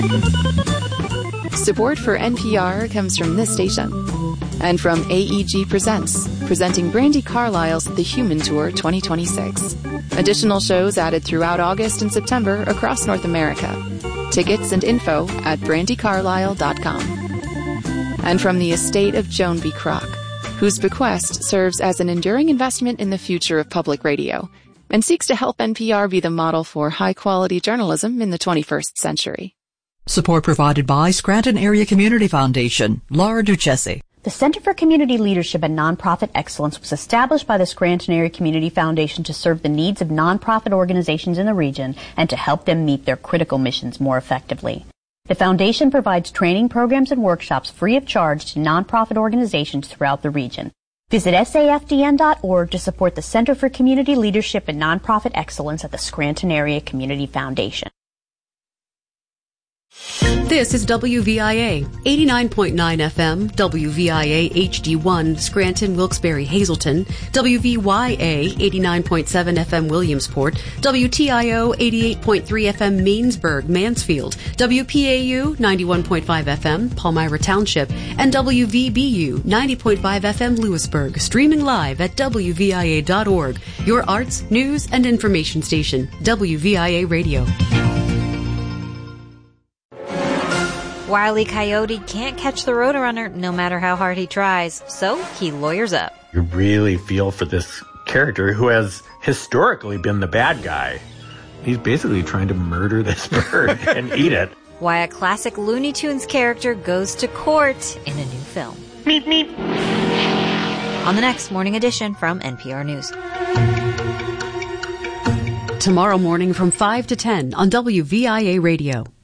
Support for NPR comes from this station and from AEG Presents, presenting Brandi Carlile's The Human Tour 2026. Additional shows added throughout August and September across North America. Tickets and info at brandicarlisle.com. And from the estate of Joan B. Kroc, whose bequest serves as an enduring investment in the future of public radio and seeks to help NPR be the model for high-quality journalism in the 21st century. Support provided by Scranton Area Community Foundation. Laura Duchessi. The Center for Community Leadership and Nonprofit Excellence was established by the Scranton Area Community Foundation to serve the needs of nonprofit organizations in the region and to help them meet their critical missions more effectively. The foundation provides training programs and workshops free of charge to nonprofit organizations throughout the region. Visit safdn.org to support the Center for Community Leadership and Nonprofit Excellence at the Scranton Area Community Foundation. This is WVIA 89.9 FM, WVIA HD1, Scranton, Wilkes-Barre, Hazleton, WVYA 89.7 FM, Williamsport, WTIO 88.3 FM, Mainsburg, Mansfield, WPAU 91.5 FM, Palmyra Township, and WVBU 90.5 FM, Lewisburg, streaming live at WVIA.org, your arts, news, and information station, WVIA Radio. Wile E. Coyote can't catch the Roadrunner no matter how hard he tries, so he lawyers up. You really feel for this character who has historically been the bad guy. He's basically trying to murder this bird and eat it. Why a classic Looney Tunes character goes to court in a new film. Meep, meep. On the next Morning Edition from NPR News. Tomorrow morning from 5 to 10 on WVIA Radio.